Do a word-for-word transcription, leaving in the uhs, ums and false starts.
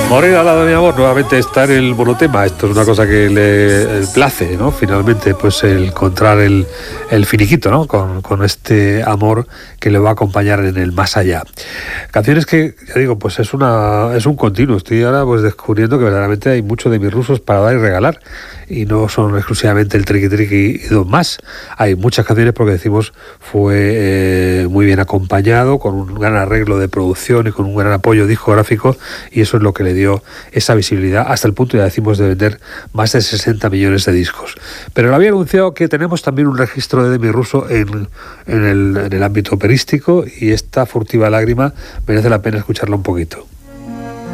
Morir al lado de mi amor, nuevamente está en el monotema. Esto es una cosa que le place, ¿no? Finalmente, pues el encontrar el, el finiquito, ¿no? Con, con este amor que le va a acompañar en el más allá. Canciones que, ya digo, pues es una es un continuo. Estoy ahora pues descubriendo que verdaderamente hay mucho de mis rusos para dar y regalar. Y no son exclusivamente el Triqui Triqui y dos más. Hay muchas canciones porque decimos fue eh, muy bien acompañado, con un gran arreglo de producción y con un gran apoyo discográfico, y eso es lo que le dio esa visibilidad hasta el punto, ya decimos, de vender más de sesenta millones de discos. Pero le había anunciado que tenemos también un registro de Demi Russo en, en, el, en el ámbito operístico, y esta furtiva lágrima merece la pena escucharla un poquito.